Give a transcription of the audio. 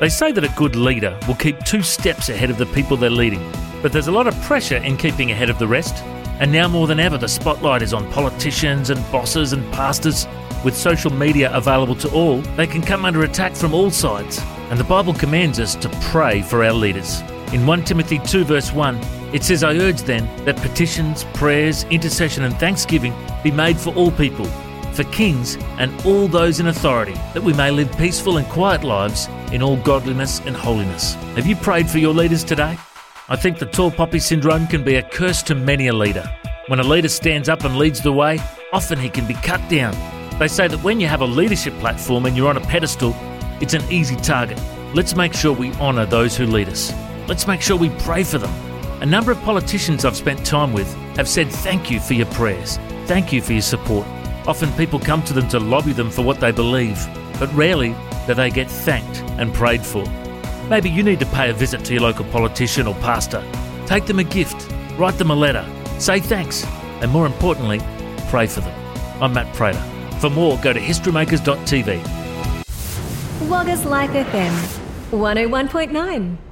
They say that a good leader will keep 2 steps ahead of the people they're leading, but there's a lot of pressure in keeping ahead of the rest. And now more than ever, the spotlight is on politicians and bosses and pastors. With social media available to all, they can come under attack from all sides. And the Bible commands us to pray for our leaders. In 1 Timothy 2 verse 1, it says, "I urge then that petitions, prayers, intercession and thanksgiving be made for all people, for kings and all those in authority, that we may live peaceful and quiet lives in all godliness and holiness." Have you prayed for your leaders today? I think the tall poppy syndrome can be a curse to many a leader. When a leader stands up and leads the way, often he can be cut down. They say that when you have a leadership platform and you're on a pedestal, it's an easy target. Let's make sure we honour those who lead us. Let's make sure we pray for them. A number of politicians I've spent time with have said thank you for your prayers, thank you for your support. Often people come to them to lobby them for what they believe, but rarely do they get thanked and prayed for. Maybe you need to pay a visit to your local politician or pastor. Take them a gift, write them a letter, say thanks, and more importantly, pray for them. I'm Matt Prater. For more, go to historymakers.tv. Waggas Life FM 101.9.